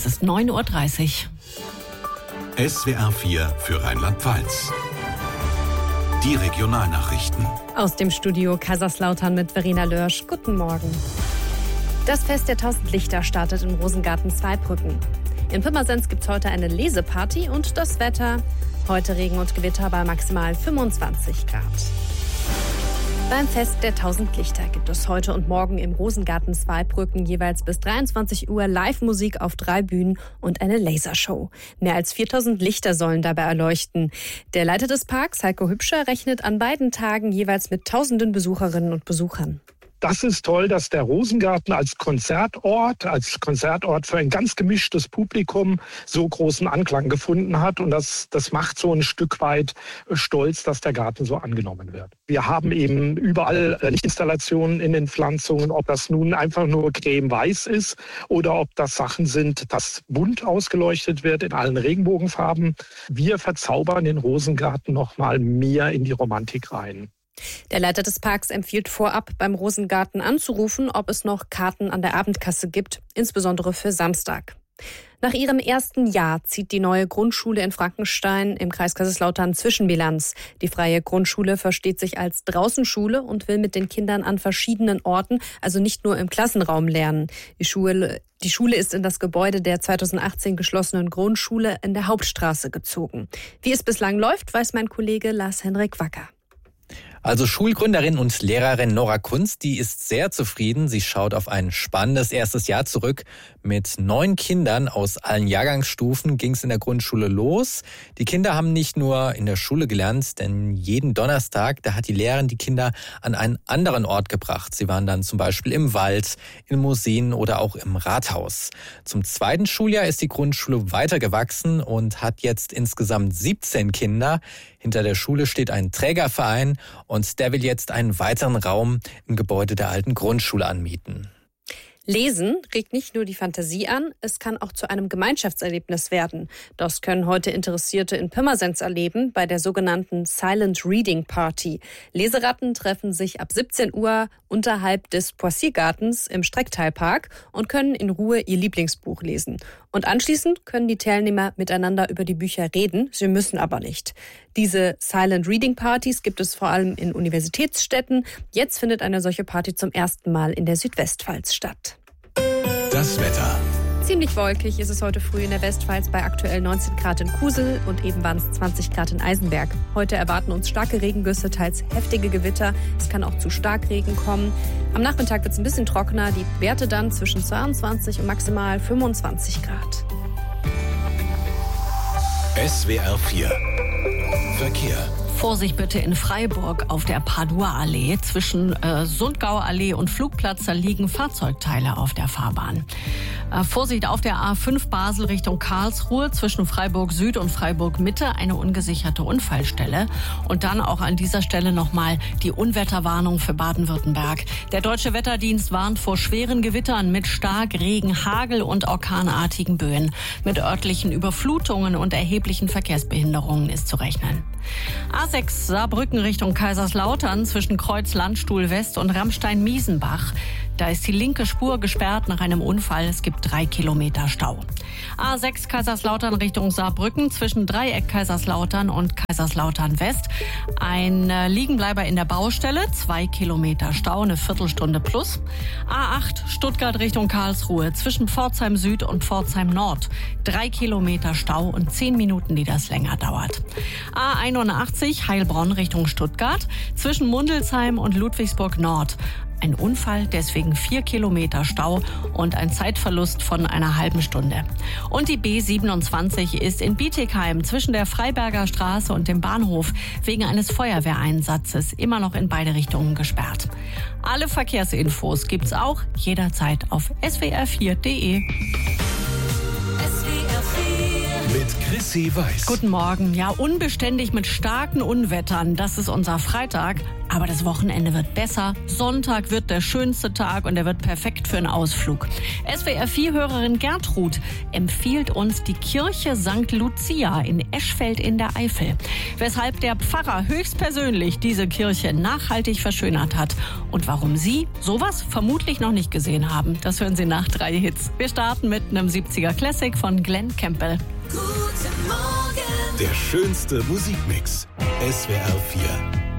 Es ist 9:30 Uhr. SWR 4 für Rheinland-Pfalz. Die Regionalnachrichten. Aus dem Studio Kaiserslautern mit Verena Lörsch. Guten Morgen. Das Fest der 1000 Lichter startet im Rosengarten-Zweibrücken. In Pirmasens gibt es heute eine Leseparty und das Wetter. Heute Regen und Gewitter bei maximal 25 Grad. Beim Fest der 1000 Lichter gibt es heute und morgen im Rosengarten Zweibrücken jeweils bis 23 Uhr Live-Musik auf 3 Bühnen und eine Lasershow. Mehr als 4000 Lichter sollen dabei erleuchten. Der Leiter des Parks, Heiko Hübscher, rechnet an beiden Tagen jeweils mit tausenden Besucherinnen und Besuchern. Das ist toll, dass der Rosengarten als Konzertort für ein ganz gemischtes Publikum so großen Anklang gefunden hat. Und das macht so ein Stück weit stolz, dass der Garten so angenommen wird. Wir haben eben überall Lichtinstallationen in den Pflanzungen, ob das nun einfach nur creme-weiß ist oder ob das Sachen sind, dass bunt ausgeleuchtet wird in allen Regenbogenfarben. Wir verzaubern den Rosengarten noch mal mehr in die Romantik rein. Der Leiter des Parks empfiehlt vorab, beim Rosengarten anzurufen, ob es noch Karten an der Abendkasse gibt, insbesondere für Samstag. Nach ihrem ersten Jahr zieht die neue Grundschule in Frankenstein im Kreis Kaiserslautern Zwischenbilanz. Die freie Grundschule versteht sich als Draußenschule und will mit den Kindern an verschiedenen Orten, also nicht nur im Klassenraum lernen. Die Schule ist in das Gebäude der 2018 geschlossenen Grundschule in der Hauptstraße gezogen. Wie es bislang läuft, weiß mein Kollege Lars-Henrik Wacker. Also Schulgründerin und Lehrerin Nora Kunz, die ist sehr zufrieden. Sie schaut auf ein spannendes erstes Jahr zurück. Mit 9 Kindern aus allen Jahrgangsstufen ging es in der Grundschule los. Die Kinder haben nicht nur in der Schule gelernt, denn jeden Donnerstag, da hat die Lehrerin die Kinder an einen anderen Ort gebracht. Sie waren dann zum Beispiel im Wald, in Museen oder auch im Rathaus. Zum zweiten Schuljahr ist die Grundschule weitergewachsen und hat jetzt insgesamt 17 Kinder. Hinter der Schule steht ein Trägerverein und der will jetzt einen weiteren Raum im Gebäude der alten Grundschule anmieten. Lesen regt nicht nur die Fantasie an, es kann auch zu einem Gemeinschaftserlebnis werden. Das können heute Interessierte in Pirmasens erleben bei der sogenannten Silent Reading Party. Leseratten treffen sich ab 17 Uhr unterhalb des Poissy-Gartens im Streckteilpark und können in Ruhe ihr Lieblingsbuch lesen. Und anschließend können die Teilnehmer miteinander über die Bücher reden, sie müssen aber nicht. Diese Silent Reading Partys gibt es vor allem in Universitätsstädten. Jetzt findet eine solche Party zum ersten Mal in der Südwestpfalz statt. Das Wetter. Ziemlich wolkig ist es heute früh in der Westpfalz bei aktuell 19 Grad in Kusel und eben waren es 20 Grad in Eisenberg. Heute erwarten uns starke Regengüsse, teils heftige Gewitter. Es kann auch zu Starkregen kommen. Am Nachmittag wird es ein bisschen trockener, die Werte dann zwischen 22 und maximal 25 Grad. SWR 4 Verkehr. Vorsicht bitte in Freiburg auf der Padua-Allee. Zwischen Sundgauallee und Flugplatz, da liegen Fahrzeugteile auf der Fahrbahn. Vorsicht auf der A5 Basel Richtung Karlsruhe zwischen Freiburg Süd und Freiburg Mitte, eine ungesicherte Unfallstelle. Und dann auch an dieser Stelle nochmal die Unwetterwarnung für Baden-Württemberg. Der Deutsche Wetterdienst warnt vor schweren Gewittern mit Starkregen, Hagel und orkanartigen Böen. Mit örtlichen Überflutungen und erheblichen Verkehrsbehinderungen ist zu rechnen. A6 Saarbrücken Richtung Kaiserslautern zwischen Kreuz-Landstuhl West und Ramstein-Miesenbach. Da ist die linke Spur gesperrt nach einem Unfall. Es gibt 3 Kilometer Stau. A6 Kaiserslautern Richtung Saarbrücken zwischen Dreieck Kaiserslautern und Kaiserslautern West. Ein Liegenbleiber in der Baustelle, 2 Kilometer Stau, eine Viertelstunde plus. A8 Stuttgart Richtung Karlsruhe zwischen Pforzheim Süd und Pforzheim Nord. 3 Kilometer Stau und 10 Minuten, die das länger dauert. A81 Heilbronn Richtung Stuttgart zwischen Mundelsheim und Ludwigsburg Nord. Ein Unfall, deswegen 4 Kilometer Stau und ein Zeitverlust von einer halben Stunde. Und die B27 ist in Bietigheim zwischen der Freiberger Straße und dem Bahnhof wegen eines Feuerwehreinsatzes immer noch in beide Richtungen gesperrt. Alle Verkehrsinfos gibt's auch jederzeit auf swr4.de. Mit Chrissy Weiß. Guten Morgen. Ja, unbeständig mit starken Unwettern. Das ist unser Freitag. Aber das Wochenende wird besser. Sonntag wird der schönste Tag und er wird perfekt für einen Ausflug. SWR4-Hörerin Gertrud empfiehlt uns die Kirche St. Lucia in Eschfeld in der Eifel. Weshalb der Pfarrer höchstpersönlich diese Kirche nachhaltig verschönert hat. Und warum Sie sowas vermutlich noch nicht gesehen haben, das hören Sie nach 3 Hits. Wir starten mit einem 70er Classic von Glenn Campbell. Der schönste Musikmix. SWR 4.